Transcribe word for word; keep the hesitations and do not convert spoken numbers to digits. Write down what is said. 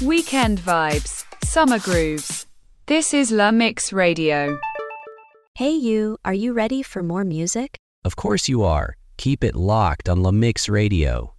Weekend vibes, summer grooves. This is La Mix Radio. Hey you, are you ready for more music? Of course you are. Keep it locked on La Mix Radio.